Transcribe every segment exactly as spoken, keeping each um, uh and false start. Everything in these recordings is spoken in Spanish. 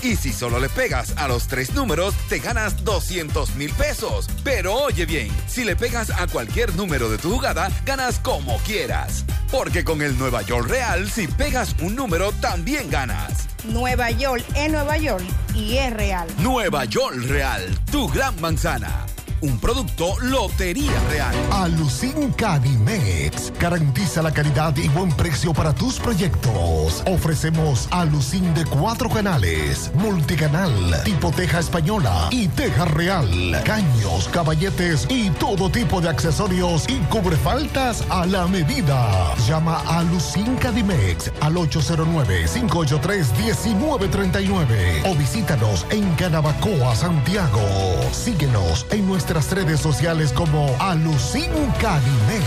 Y si solo le pegas a los tres números, te ganas doscientos mil pesos. Pero oye bien, si le pegas a cualquier número de tu jugada, ganas como quieras. Porque con el Nueva York Real, si pegas un número, también ganas. Nueva York es Nueva York y es real. Nueva York Real, tu gran manzana. Un producto Lotería Real. Alucin Cadimex garantiza la calidad y buen precio para tus proyectos. Ofrecemos Alucin de cuatro canales, multicanal, tipo teja española y teja real, caños, caballetes y todo tipo de accesorios y cubrefaltas a la medida. Llama a Alucin Cadimex al ocho cero nueve, cinco ocho tres, uno nueve tres nueve o visítanos en Canabacoa, Santiago. Síguenos en nuestra Nuestras redes sociales como Alucin Cadimex.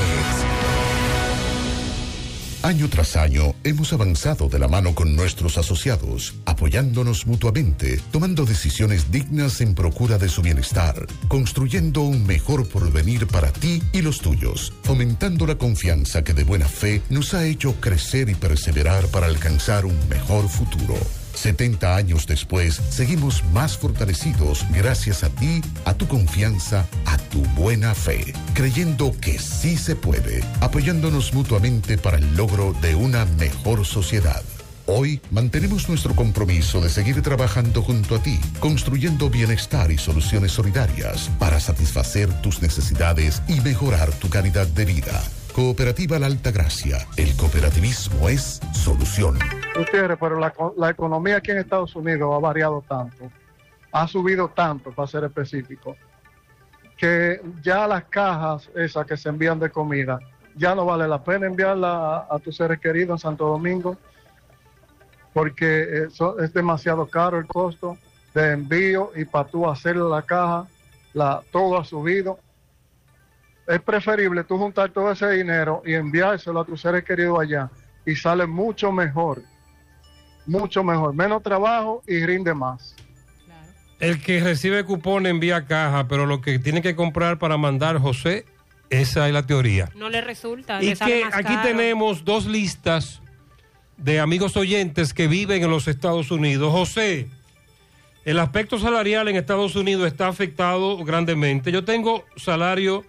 Año tras año hemos avanzado de la mano con nuestros asociados, apoyándonos mutuamente, tomando decisiones dignas en procura de su bienestar, construyendo un mejor porvenir para ti y los tuyos, fomentando la confianza que de buena fe nos ha hecho crecer y perseverar para alcanzar un mejor futuro. setenta años después, seguimos más fortalecidos gracias a ti, a tu confianza, a tu buena fe, creyendo que sí se puede, apoyándonos mutuamente para el logro de una mejor sociedad. Hoy mantenemos nuestro compromiso de seguir trabajando junto a ti, construyendo bienestar y soluciones solidarias para satisfacer tus necesidades y mejorar tu calidad de vida. Cooperativa La Altagracia. El cooperativismo es solución. Gutiérrez, pero la, la economía aquí en Estados Unidos ha variado tanto, ha subido tanto, para ser específico, que ya las cajas esas que se envían de comida, ya no vale la pena enviarla a, a tus seres queridos en Santo Domingo, porque eso es demasiado caro el costo de envío y para tú hacer la caja, la, todo ha subido. Es preferible tú juntar todo ese dinero y enviárselo a tus seres queridos allá y sale mucho mejor, mucho mejor, menos trabajo y rinde más. El que recibe cupón envía caja, pero lo que tiene que comprar para mandar José, esa es la teoría. No le resulta. Y le sale que más aquí caro. tenemos dos listas de amigos oyentes que viven en los Estados Unidos. José, el aspecto salarial en Estados Unidos está afectado grandemente. Yo tengo salario,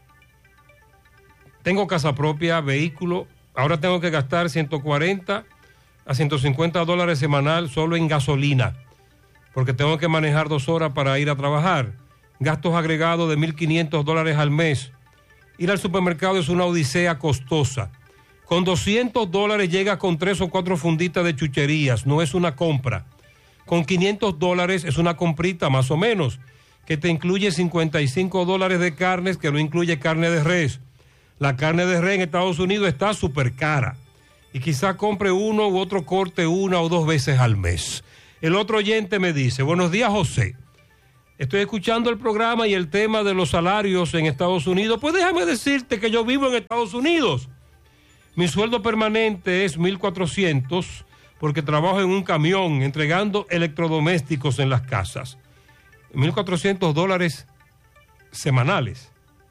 tengo casa propia, vehículo, ahora tengo que gastar ciento cuarenta a ciento cincuenta dólares semanal solo en gasolina, porque tengo que manejar dos horas para ir a trabajar. Gastos agregados de mil quinientos dólares al mes. Ir al supermercado es una odisea costosa. Con doscientos dólares llega con tres o cuatro funditas de chucherías, no es una compra. Con quinientos dólares es una comprita más o menos, que te incluye cincuenta y cinco dólares de carnes, que no incluye carne de res. La carne de res en Estados Unidos está súper cara y quizá compre uno u otro corte una o dos veces al mes. El otro oyente me dice, buenos días José, estoy escuchando el programa y el tema de los salarios en Estados Unidos. Pues déjame decirte que yo vivo en Estados Unidos. Mi sueldo permanente es mil cuatrocientos porque trabajo en un camión entregando electrodomésticos en las casas. mil cuatrocientos dólares semanales.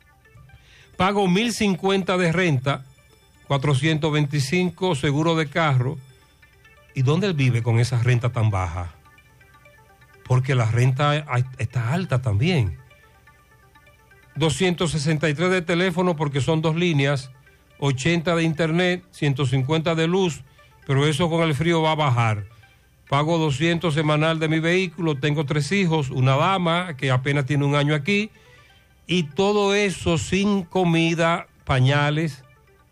Pago mil cincuenta de renta, cuatrocientos veinticinco seguro de carro. ¿Y dónde él vive con esa renta tan baja? Porque la renta está alta también. doscientos sesenta y tres de teléfono porque son dos líneas, ochenta de internet, ciento cincuenta de luz, pero eso con el frío va a bajar. Pago doscientos semanal de mi vehículo, tengo tres hijos, una dama que apenas tiene un año aquí, y todo eso sin comida, pañales.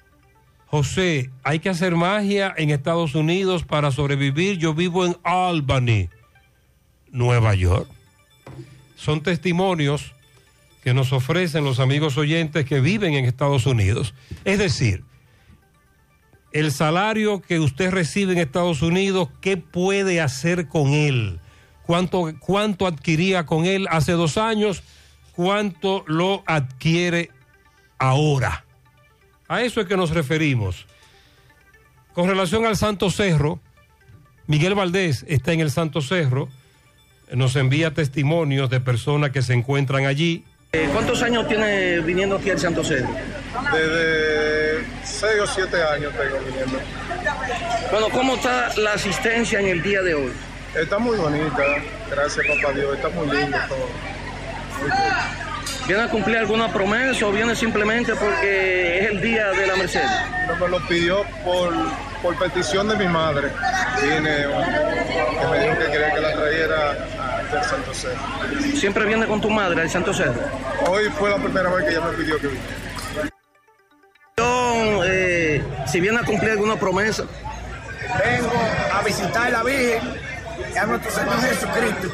José, hay que hacer magia en Estados Unidos para sobrevivir. Yo vivo en Albany, Nueva York. Son testimonios que nos ofrecen los amigos oyentes que viven en Estados Unidos. Es decir, el salario que usted recibe en Estados Unidos, ¿qué puede hacer con él? ¿Cuánto, cuánto adquiría con él hace dos años? ¿Cuánto lo adquiere ahora? A eso es que nos referimos. Con relación al Santo Cerro, Miguel Valdés está en el Santo Cerro, nos envía testimonios de personas que se encuentran allí. ¿Cuántos años tiene viniendo aquí al Santo Cerro? Desde seis o siete años tengo viniendo. Bueno, ¿cómo está la asistencia en el día de hoy? Está muy bonita, gracias papá Dios, está muy lindo todo. Muy bien. ¿Viene a cumplir alguna promesa o viene simplemente porque es el día de la Merced? No, me lo pidió por, por petición de mi madre. Vine, que me dijo que quería que la trajera al Santo Cerro. ¿Siempre viene con tu madre al Santo Cerro? Hoy fue la primera vez que ella me pidió que viniera. Eh, si viene a cumplir alguna promesa. Vengo a visitar a la Virgen y a nuestro Señor Jesucristo.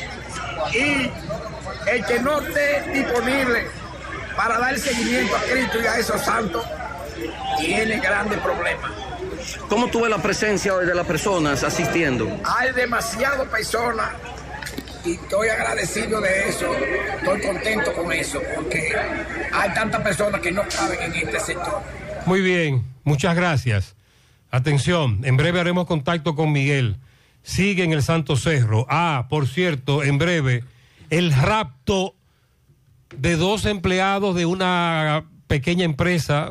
Y el que no esté disponible para dar seguimiento a Cristo y a esos santos tiene grandes problemas. ¿Cómo tuve la presencia hoy de las personas asistiendo? Hay demasiadas personas y estoy agradecido de eso, estoy contento con eso, porque hay tantas personas que no caben en este sector. Muy bien, muchas gracias. Atención, en breve haremos contacto con Miguel. Sigue en el Santo Cerro. Ah, por cierto, en breve, el rapto de dos empleados de una pequeña empresa,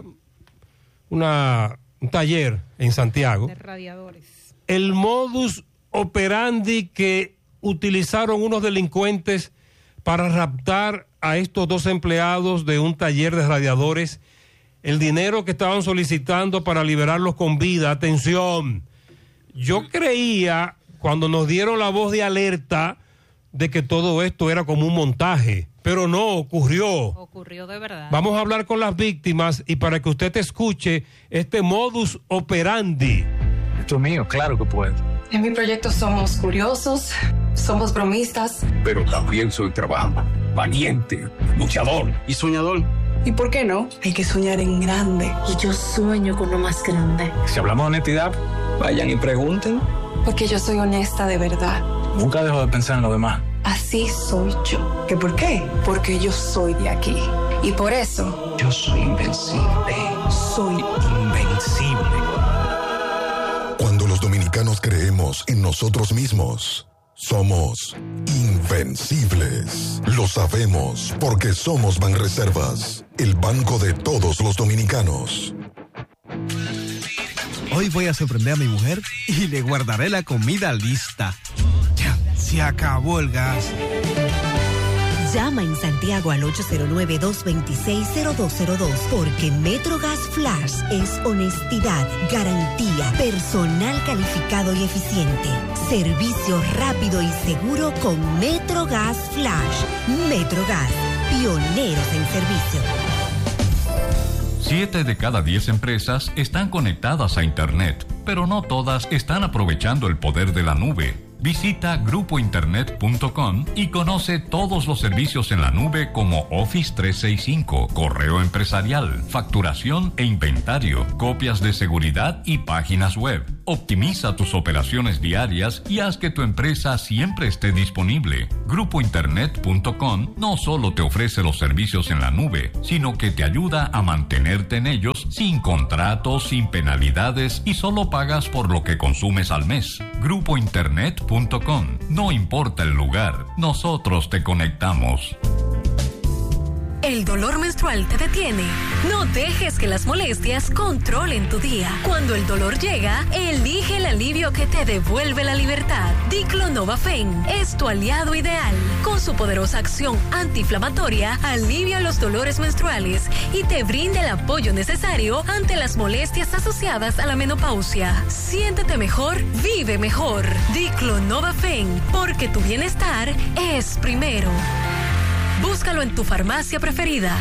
una, un taller en Santiago. De radiadores. El modus operandi que utilizaron unos delincuentes para raptar a estos dos empleados de un taller de radiadores, el dinero que estaban solicitando para liberarlos con vida. Atención, yo creía cuando nos dieron la voz de alerta de que todo esto era como un montaje, pero no, ocurrió. Ocurrió de verdad. Vamos a hablar con las víctimas y para que usted escuche este modus operandi. Esto es mío, claro que puedo. En mi proyecto somos curiosos, somos bromistas. Pero también soy trabajador, valiente, luchador y soñador. ¿Y por qué no? Hay que soñar en grande. Y yo sueño con lo más grande. Si hablamos de honestidad, vayan y pregunten. Porque yo soy honesta de verdad. Nunca dejo de pensar en lo demás. Así soy yo. ¿Qué por qué? Porque yo soy de aquí. Y por eso... Yo soy invencible. Soy invencible. Cuando los dominicanos creemos en nosotros mismos, somos invencibles. Lo sabemos porque somos Banreservas, el banco de todos los dominicanos. Hoy voy a sorprender a mi mujer y le guardaré la comida lista. Ya, se acabó el gas. Llama en Santiago al ocho cero nueve, dos dos seis, cero dos cero dos porque Metrogas Flash es honestidad, garantía, personal calificado y eficiente, servicio rápido y seguro con Metrogas Flash. Metrogas, pioneros en servicio. Siete de cada diez empresas están conectadas a Internet, pero no todas están aprovechando el poder de la nube. Visita grupo internet punto com y conoce todos los servicios en la nube como Office trescientos sesenta y cinco, correo empresarial, facturación e inventario, copias de seguridad y páginas web. Optimiza tus operaciones diarias y haz que tu empresa siempre esté disponible. grupo internet punto com no solo te ofrece los servicios en la nube, sino que te ayuda a mantenerte en ellos sin contratos, sin penalidades y solo pagas por lo que consumes al mes. grupo internet punto com. No importa el lugar, nosotros te conectamos. ¿El dolor menstrual te detiene? No dejes que las molestias controlen tu día. Cuando el dolor llega, elige el alivio que te devuelve la libertad. Diclonova-Fen es tu aliado ideal. Con su poderosa acción antiinflamatoria, alivia los dolores menstruales y te brinda el apoyo necesario ante las molestias asociadas a la menopausia. Siéntete mejor, vive mejor. Diclonova-Fen, porque tu bienestar es primero. Búscalo en tu farmacia preferida.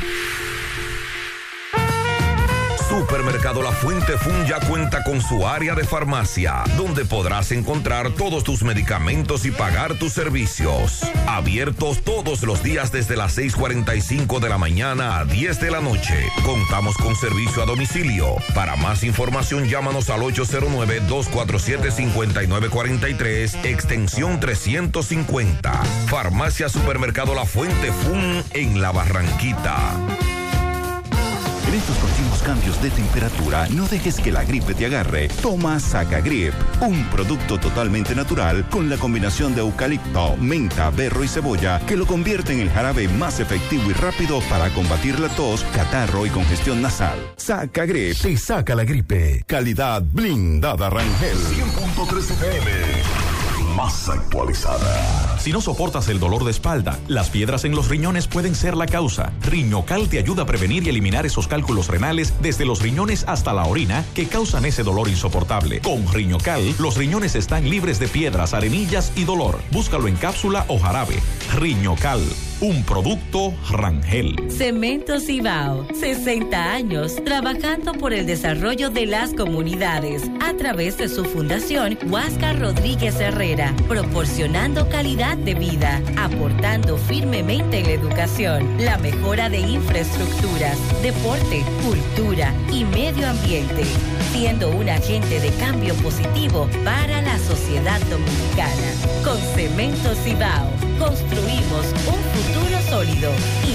Supermercado La Fuente Fun ya cuenta con su área de farmacia, donde podrás encontrar todos tus medicamentos y pagar tus servicios. Abiertos todos los días desde las seis cuarenta y cinco de la mañana a diez de la noche. Contamos con servicio a domicilio. Para más información, llámanos al ocho cero nueve, dos cuatro siete, cinco nueve cuatro tres, extensión trescientos cincuenta. Farmacia Supermercado La Fuente Fun en La Barranquita. En estos continuos cambios de temperatura, no dejes que la gripe te agarre. Toma Sacagrip, un producto totalmente natural con la combinación de eucalipto, menta, berro y cebolla que lo convierte en el jarabe más efectivo y rápido para combatir la tos, catarro y congestión nasal. Sacagrip te saca la gripe. Calidad blindada Rangel. cien punto tres F M. más actualizada. Si no soportas el dolor de espalda, las piedras en los riñones pueden ser la causa. Riñocal te ayuda a prevenir y eliminar esos cálculos renales desde los riñones hasta la orina que causan ese dolor insoportable. Con Riñocal, los riñones están libres de piedras, arenillas y dolor. Búscalo en cápsula o jarabe. Riñocal, un producto Rangel. Cemento Cibao, sesenta años trabajando por el desarrollo de las comunidades a través de su fundación Huáscar Rodríguez Herrera, proporcionando calidad de vida, aportando firmemente en la educación, la mejora de infraestructuras, deporte, cultura y medio ambiente, siendo un agente de cambio positivo para la sociedad dominicana. Con Cemento Cibao construimos un futuro sólido y